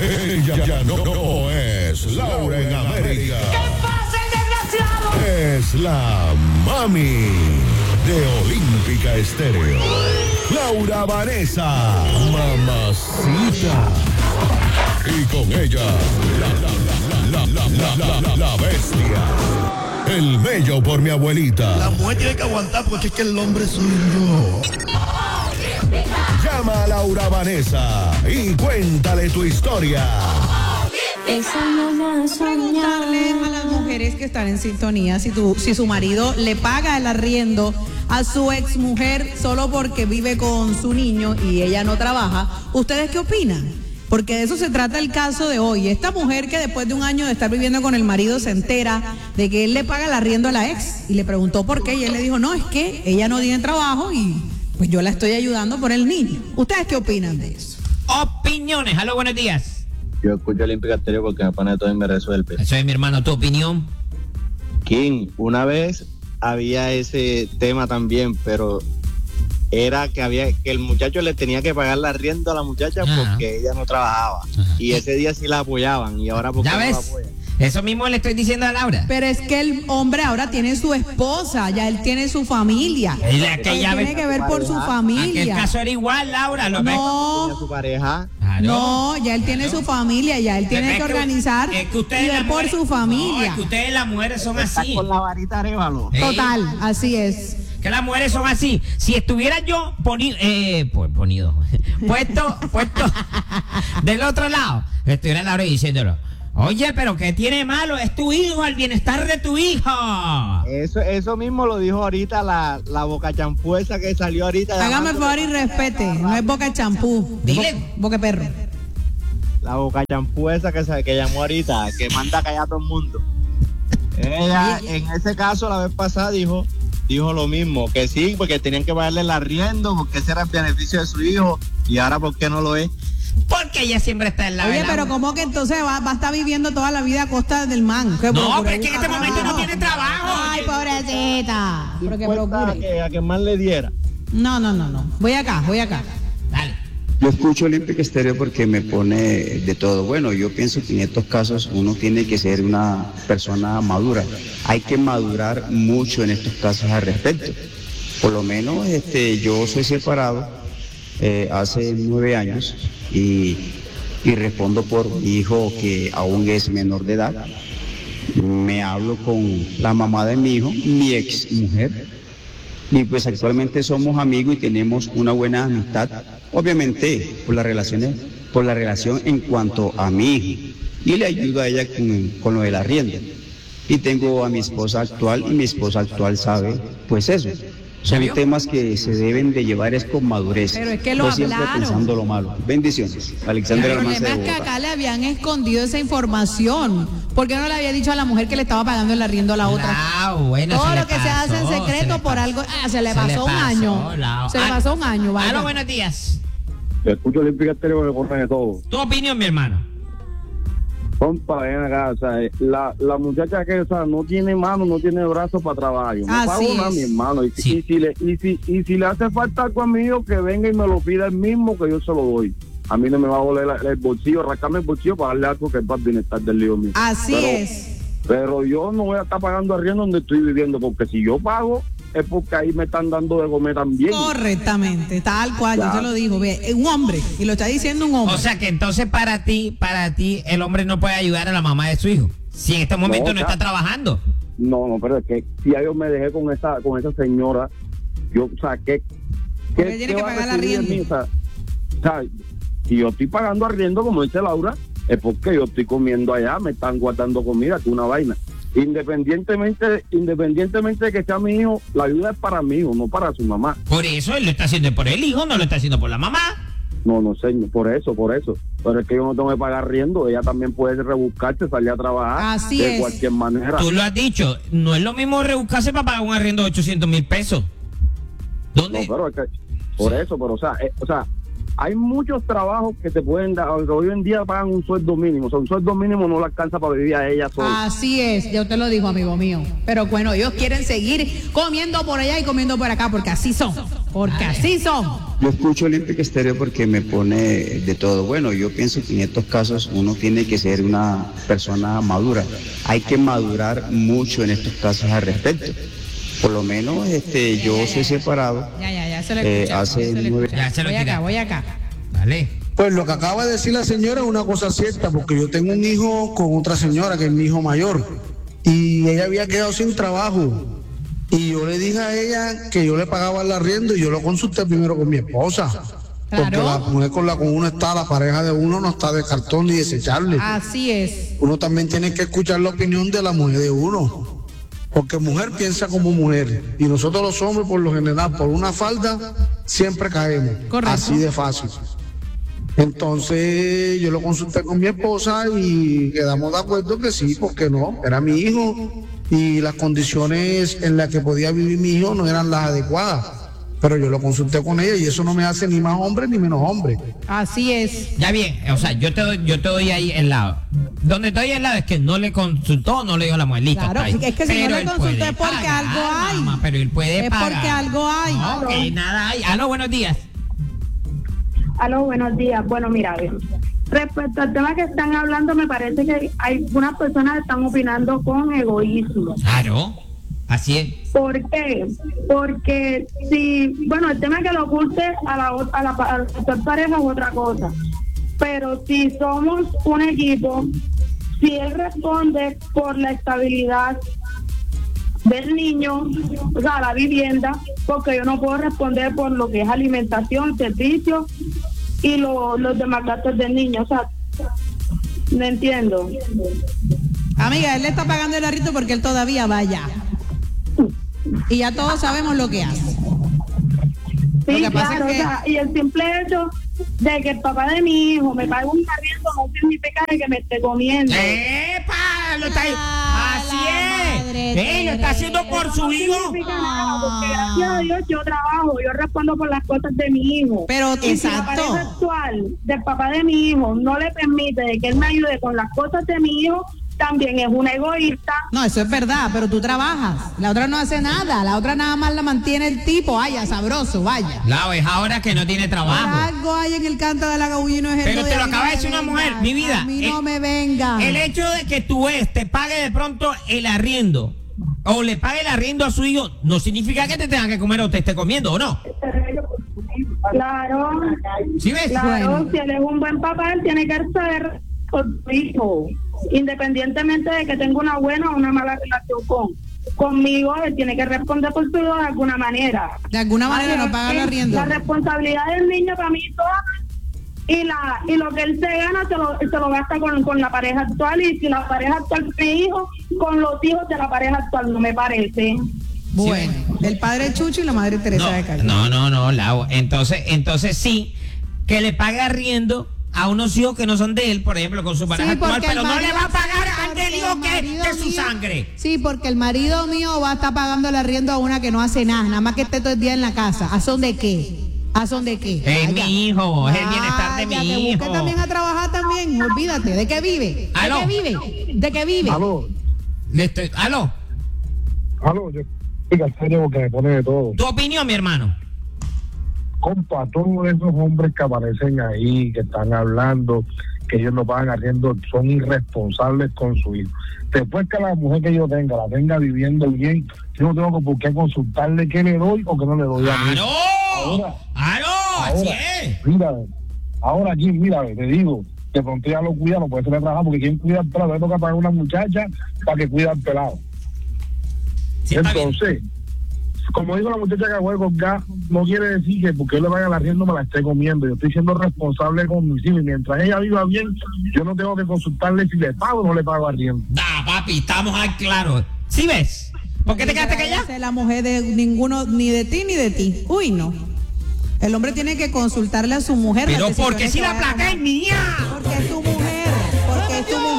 Ella ya no es Laura en América. ¿Qué pasa, desgraciado? Es la mami de Olímpica Estéreo. Laura Vanessa, mamacita. Y con ella, la bestia. El mello por mi abuelita. La mujer tiene que aguantar porque es que el hombre soy yo. Llama a Laura Vanessa y cuéntale tu historia. Preguntarle a las mujeres que están en sintonía si su marido le paga el arriendo a su exmujer solo porque vive con su niño y ella no trabaja. ¿Ustedes qué opinan? Porque de eso se trata el caso de hoy. Esta mujer que después de un año de estar viviendo con el marido se entera de que él le paga el arriendo a la ex y le preguntó por qué y él le dijo, no, es que ella no tiene trabajo y pues yo la estoy ayudando por el niño. ¿Ustedes qué opinan de eso? Opiniones. Aló, buenos días. Yo escucho Olímpica Estéreo porque me pone todo y me resuelve. Eso es, mi hermano, tu opinión. King, una vez había ese tema también, pero era que el muchacho le tenía que pagar la arriendo a la muchacha porque ella no trabajaba. Y ese día sí la apoyaban y ahora porque ¿Ya ves? no la apoyan. Eso mismo le estoy diciendo a Laura. Pero es que el hombre ahora tiene su esposa, ya él tiene su familia. Es la que Él ya tiene que ver por su familia. El caso era igual, Laura. Lo Tenía No, su pareja. Claro. no, ya él tiene su familia, ya él tiene que organizar es que y ustedes ver las por mujeres- su No, familia. es que ustedes las mujeres son Está así. con la varita arévalo. Total, así es. Que las mujeres son así. Si estuviera yo puesto del otro lado, estuviera Laura diciéndolo. Oye, pero ¿qué tiene malo? Es tu hijo, el bienestar de tu hijo. Eso mismo lo dijo ahorita la boca champú esa que salió ahorita. Hágame el favor y respete, no es boca de champú, Dile. boca de perro. La boca champú esa que llamó ahorita, que manda a callar a todo el mundo. Ella, en ese caso, la vez pasada dijo lo mismo, que sí, porque tenían que pagarle el arriendo, porque ese era el beneficio de su hijo, y ahora ¿por qué no lo es? Porque ella siempre está en la Oye, vela. pero ¿cómo que entonces va a estar viviendo toda la vida a costa del man? ¿Qué No, procure? pero es que en este Busca momento no trabajo. tiene trabajo. Ay, pobrecita. Pero que Cuenta procure. a que más le diera. No. Voy acá. Dale. Yo escucho Olímpica Estéreo porque me pone de todo. Bueno, yo pienso que en estos casos uno tiene que ser una persona madura. Hay que madurar mucho en estos casos al respecto. Por lo menos yo soy separado hace 9 años y respondo por mi hijo que aún es menor de edad. Me hablo con la mamá de mi hijo, mi ex mujer, y pues actualmente somos amigos y tenemos una buena amistad, obviamente por la relación en cuanto a mi hijo, y le ayudo a ella con lo del arriendo. Y tengo a mi esposa actual y mi esposa actual sabe pues eso. Son temas que se deben de llevar es con madurez. Pero es que lo no siempre hablaron. pensando lo malo. Bendiciones. Alexander El Almanza problema de es que Bogotá. acá le habían escondido esa información. ¿Por qué no le había dicho a la mujer que le estaba pagando el arriendo a la otra? Bueno, Todo se le lo que se hace en pasó, secreto por algo. Se le pasó un año. Se le pasó un año, vaya. Aló, buenos días. Yo escucho Olímpica Estéreo que me cortan de todo. Tu opinión, mi hermano. Compa, ven acá, o sea, la muchacha que, o sea, no tiene mano, no tiene brazo para trabajar. Yo no Así pago nada, es. mi hermano. Y, Sí. y si le hace falta algo a mi hijo, que venga y me lo pida él mismo, que yo se lo doy. A mí no me va a doler el bolsillo, rascarme el bolsillo para darle algo que es para el bienestar del lío mío. Así es. Pero yo no voy a estar pagando arriendo donde estoy viviendo, porque si yo pago, es porque ahí me están dando de comer también. Correctamente, tal cual, yo se lo digo. Ve, un hombre, y lo está diciendo un hombre. O sea que entonces para ti, el hombre no puede ayudar a la mamá de su hijo. Si en este momento no está trabajando. No, pero es que si ya yo me dejé con esa señora, yo, o sea, Porque tiene que va a pagar la recibir de arriendo. mí? O sea, si yo estoy pagando arriendo, como dice Laura, es porque yo estoy comiendo allá, me están guardando comida, que una vaina. Independientemente de que sea mi hijo, la ayuda es para mi hijo, no para su mamá. Por eso él lo está haciendo por el hijo, no lo está haciendo por la mamá. No, señor, por eso. Pero es que yo no tengo que pagar arriendo, ella también puede rebuscarse, salir a trabajar Así de es. cualquier manera. Tú lo has dicho, no es lo mismo rebuscarse para pagar un arriendo de 800,000 pesos. No, ¿Dónde? pero es que, por eso, pero o sea, hay muchos trabajos que te pueden dar, que hoy en día pagan un sueldo mínimo, o sea, un sueldo mínimo no le alcanza para vivir a ella sola. Así es, yo te lo digo, amigo mío. Pero bueno, ellos quieren seguir comiendo por allá y comiendo por acá, porque así son, Yo escucho Olímpica Estéreo porque me pone de todo. Bueno, yo pienso que en estos casos uno tiene que ser una persona madura. Hay que madurar mucho en estos casos al respecto. Por lo menos yo soy separado. Ya se lo escucha. Ya se lo Voy acá. Dale. Pues lo que acaba de decir la señora es una cosa cierta, porque yo tengo un hijo con otra señora que es mi hijo mayor y ella había quedado sin trabajo y yo le dije a ella que yo le pagaba el arriendo y yo lo consulté primero con mi esposa. Porque Claro. la mujer con la que uno está, la pareja de uno no está de cartón ni desechable. Así es. Uno también tiene que escuchar la opinión de la mujer de uno. Porque mujer piensa como mujer. Y nosotros los hombres, por lo general, por una falda, siempre caemos. Correcto. Así de fácil. Entonces yo lo consulté con mi esposa y quedamos de acuerdo que sí, porque no, era mi hijo y las condiciones en las que podía vivir mi hijo no eran las adecuadas. Pero yo lo consulté con ella y eso no me hace ni más hombre ni menos hombre. Así es. Ya bien, o sea, yo te doy ahí el lado. Donde te doy el lado es que no le consultó, no le dio la muelita. Claro, está ahí. es que si no Pero le él consultó puede es porque pagar, algo hay. mamá, pero él puede Es pagar. porque algo hay. No, que nada hay. Aló, buenos días. Aló, buenos días. Bueno, mira, a ver, respecto al tema que están hablando, me parece que hay unas personas que están opinando con egoísmo. Claro, así es. ¿Por qué? Porque si, bueno, el tema que lo oculte a la pareja es otra cosa, pero si somos un equipo, si él responde por la estabilidad del niño, o sea, la vivienda, porque yo no puedo responder por lo que es alimentación, servicio y los demás gastos del niño, o sea, no entiendo. Amiga, él le está pagando el arriendo porque él todavía va allá. Y ya todos sabemos lo que hace. Sí, Lo que pasa claro, es que- o sea, y el simple hecho de que el papá de mi hijo me pague un arriendo no significa de que me esté comiendo. ¡Epa! Lo está ahí. Así la madre es. Lo está haciendo por su No hijo. significa nada, porque gracias a Dios yo trabajo, yo respondo por las cosas de mi hijo. Pero, y si la exacto. pareja actual del papá de mi hijo no le permite de que él me ayude con las cosas de mi hijo, también es una egoísta. No, eso es verdad, pero tú trabajas. La otra no hace nada. La otra nada más la mantiene el tipo. Vaya, sabroso, vaya. La es ahora que no tiene Por trabajo. algo hay en el canto de la gaulla y no es el Pero de te lo ahí, acaba no de decir me una mujer, vengan. mi vida. A mí no me venga. El hecho de que tu te pague de pronto el arriendo o le pague el arriendo a su hijo no significa que te tengan que comer o te esté comiendo, ¿o no? Claro, ¿Sí ves? claro, Bueno. si él es un buen papá, él tiene que saber con su hijo, independientemente de que tenga una buena o una mala relación conmigo, él tiene que responder por su hijo de alguna manera. De alguna manera no paga el arriendo. La responsabilidad del niño para mí es toda, y lo que él se gana se lo gasta con la pareja actual, y si la pareja actual tiene hijos, con los hijos de la pareja actual, no me parece. Bueno, el padre Chucho y la madre Teresa de Calcuta. No, Lau. Entonces sí, que le pague arriendo a unos hijos que no son de él, por ejemplo, con su pareja Sí, actual, porque pero el no le marido- va a pagar al porque del el hijo marido que es su mío- sangre. Sí, porque el marido mío va a estar pagando el arriendo a una que no hace nada más que esté todo el día en la casa. ¿A son de qué? ¿A son de qué? Es Vaya. mi hijo, es el bienestar de Vaya, mi que busque hijo. también a trabajar también, olvídate. ¿De qué vive? Aló. ¿De qué vive? ¿De qué vive? Aló, Aló, yo explica en serio porque me pone de todo. tu opinión, mi hermano. Compa, todos esos hombres que aparecen ahí, que están hablando, que ellos no pagan arriendo, son irresponsables con su hijo. Después que la mujer que yo tenga, la tenga viviendo bien, yo no tengo por qué consultarle qué le doy o qué no le doy a mí. ¡Aló! Así es. Mira, ahora aquí, mira, te digo, de pronto ya lo cuida, no puede ser de trabajar, porque quien cuida al pelado, le toca pagar una muchacha para que cuida al pelado. Sí, está bien. Entonces, como digo la muchacha que juega con gas, no quiere decir que porque yo le vaya al arriendo me la esté comiendo. Yo estoy siendo responsable con mis hijos y mientras ella viva bien, yo no tengo que consultarle si le pago o no le pago arriendo. Papi, estamos ahí claros. ¿Sí ves? ¿Por qué te quedaste callada? Esa es la mujer de ninguno, ni de ti ni de ti. Uy, no. El hombre tiene que consultarle a su mujer. Pero las porque decisiones si que la vaya a placa es tomar. mía. Porque es tu mujer. Porque es tu mujer.